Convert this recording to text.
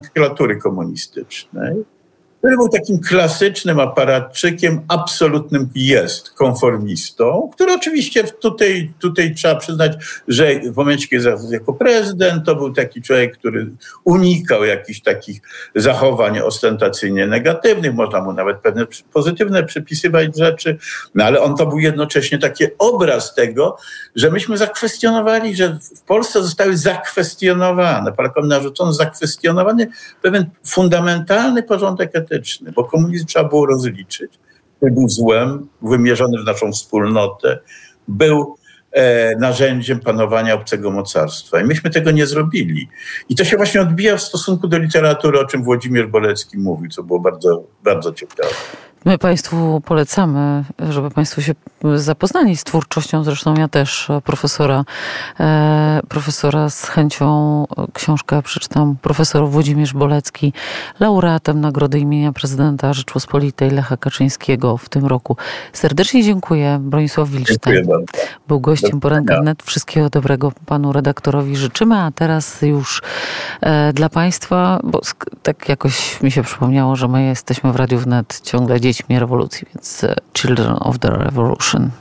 nomenklatury komunistycznej, który był takim klasycznym aparatczykiem, absolutnym konformistą, który oczywiście tutaj trzeba przyznać, że w momencie, kiedy jako prezydent, to był taki człowiek, który unikał jakichś takich zachowań ostentacyjnie negatywnych, można mu nawet pewne pozytywne przypisywać rzeczy, no ale on to był jednocześnie taki obraz tego, że myśmy zakwestionowali, że w Polsce zostały zakwestionowane, Polakom narzucono zakwestionowany pewien fundamentalny porządek etyczny, bo komunizm trzeba było rozliczyć. Był złem, wymierzony w naszą wspólnotę, był narzędziem panowania obcego mocarstwa. I myśmy tego nie zrobili. I to się właśnie odbija w stosunku do literatury, o czym Włodzimierz Bolecki mówił, co było bardzo, bardzo ciekawe. My Państwu polecamy, żeby Państwo się zapoznali z twórczością. Zresztą ja też profesora z chęcią książkę przeczytam. Profesor Włodzimierz Bolecki, laureatem Nagrody imienia Prezydenta Rzeczypospolitej Lecha Kaczyńskiego w tym roku. Serdecznie dziękuję. Bronisław Wilczstein był gościem Poranka Wnet. Wszystkiego dobrego panu redaktorowi życzymy. A teraz już dla Państwa, bo tak jakoś mi się przypomniało, że my jesteśmy w Radiu Wnet ciągle dziećmi rewolucji, więc Children of the Revolution.